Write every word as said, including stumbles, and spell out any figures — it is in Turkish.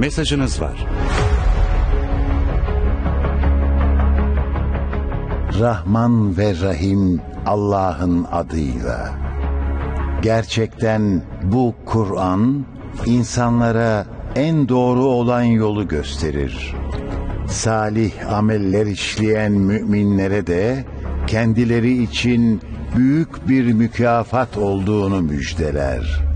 mesajınız var. Rahman ve Rahim Allah'ın adıyla. Gerçekten bu Kur'an insanlara en doğru olan yolu gösterir. Salih ameller işleyen müminlere de kendileri için büyük bir mükafat olduğunu müjdeler.